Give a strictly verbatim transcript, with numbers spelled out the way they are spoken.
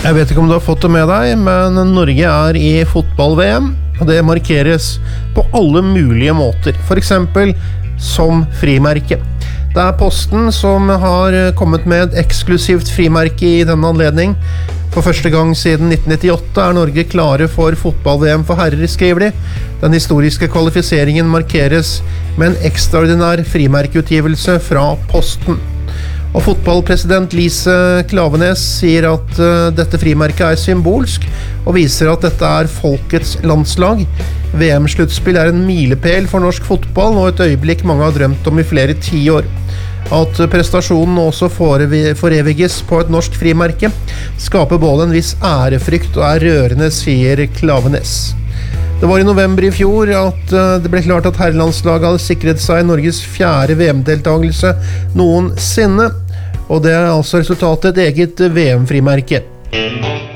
Jeg vet ikke om du har fått det med deg, men Norge er i fotball-V M, og det markeres på alle mulige måter, for eksempel som frimerke. Det er Posten som har kommet med et eksklusivt frimerke i denne anledning. For første gang siden nitten nittiåtte er Norge klare for fotball-V M for herrer, skriver de. Den historiske kvalifiseringen markeres med en ekstraordinær frimerkeutgivelse fra Posten. Og fotballpresident Lise Klaveness sier at uh, dette frimerket er symbolsk, og viser at dette er folkets landslag. V M-sluttspill er en milepæl for norsk fotball, og et øyeblikk mange har drømt om i flere tiår. At prestasjonen også foreviges på et norsk frimerke, skaper både en viss ærefrykt og er rørende, sier Klaveness. Det var i november i fjor at det ble klart at herrelandslaget hadde sikret seg Norges fjerde V M-deltagelse noensinne, og det er altså resultatet et eget V M-frimerke.